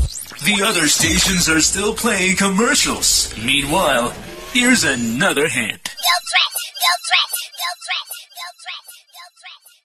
The other stations are still playing commercials. Meanwhile, here's another hint. No threat! No threat! No threat! No threat! No threat!